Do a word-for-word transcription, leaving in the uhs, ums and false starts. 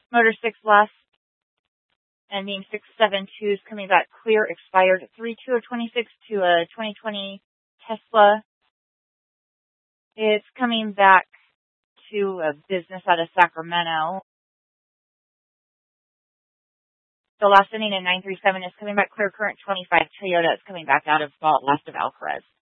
Motor six last, ending six seven two is coming back clear, expired three two of twenty-six to a twenty twenty Tesla. It's coming back to a business out of Sacramento. The last ending in nine three seven is coming back clear, current twenty-five Toyota is coming back out of vault, last of Alcaraz.